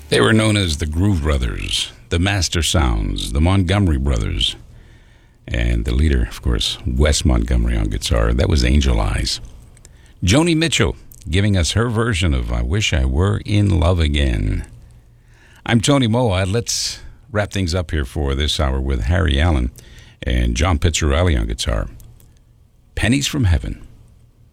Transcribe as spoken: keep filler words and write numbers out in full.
They were known as the Groove Brothers, the Master Sounds, the Montgomery Brothers, and the leader, of course, Wes Montgomery on guitar. That was Angel Eyes. Joni Mitchell giving us her version of I Wish I Were in Love Again. I'm Tony Moa. Let's wrap things up here for this hour with Harry Allen and John Pizzarelli on guitar. Pennies from Heaven.